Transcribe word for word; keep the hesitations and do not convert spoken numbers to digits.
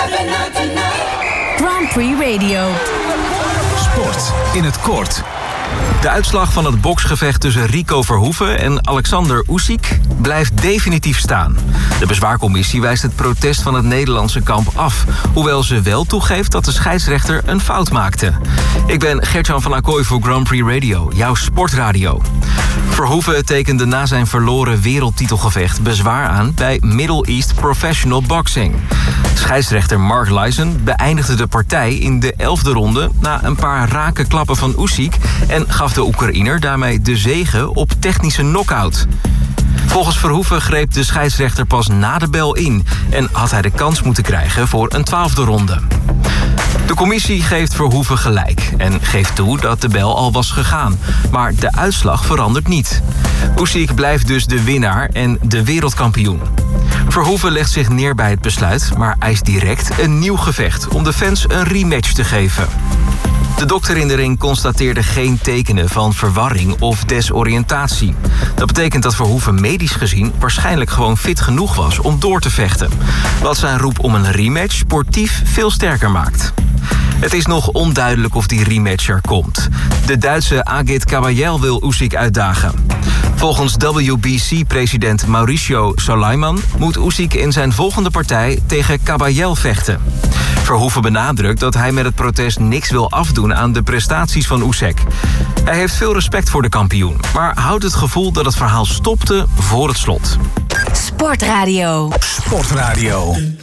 Grand Prix Radio. Sport in het kort. De uitslag van het boksgevecht tussen Rico Verhoeven en Alexander Usyk blijft definitief staan. De bezwaarcommissie wijst het protest van het Nederlandse kamp af, hoewel ze wel toegeeft dat de scheidsrechter een fout maakte. Ik ben Gertjan van Acquoy voor Grand Prix Radio, jouw sportradio. Verhoeven tekende na zijn verloren wereldtitelgevecht bezwaar aan bij Middle East Professional Boxing. Scheidsrechter Mark Lyson beëindigde de partij in de elfde ronde na een paar rake klappen van Usyk en gaf de Oekraïner daarmee de zege op technische knockout. Volgens Verhoeven greep de scheidsrechter pas na de bel in en had hij de kans moeten krijgen voor een twaalfde ronde. De commissie geeft Verhoeven gelijk en geeft toe dat de bel al was gegaan. Maar de uitslag verandert niet. Usyk blijft dus de winnaar en de wereldkampioen. Verhoeven legt zich neer bij het besluit, maar eist direct een nieuw gevecht om de fans een rematch te geven. De dokter in de ring constateerde geen tekenen van verwarring of desoriëntatie. Dat betekent dat Verhoeven medisch gezien waarschijnlijk gewoon fit genoeg was om door te vechten. Wat zijn roep om een rematch sportief veel sterker maakt. Het is nog onduidelijk of die rematch er komt. De Duitse Agit Kabayel wil Usyk uitdagen. Volgens W B C-president Mauricio Sulaiman moet Usyk in zijn volgende partij tegen Kabayel vechten. Verhoeven benadrukt dat hij met het protest niks wil afdoen aan de prestaties van Usyk. Hij heeft veel respect voor de kampioen, maar houdt het gevoel dat het verhaal stopte voor het slot. Sportradio. Sportradio.